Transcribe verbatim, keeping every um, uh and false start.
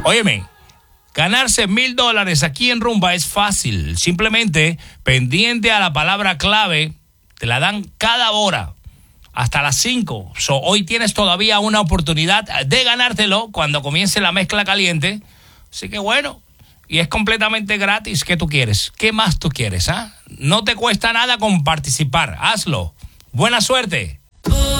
Óyeme, ganarse mil dólares aquí en Rumba es fácil. Simplemente pendiente a la palabra clave, te la dan cada hora, hasta las cinco. So, hoy tienes todavía una oportunidad de ganártelo cuando comience la mezcla caliente. Así que bueno, y es completamente gratis. ¿Qué tú quieres? ¿Qué más tú quieres? ¿Ah? No te cuesta nada con participar. Hazlo. Buena suerte.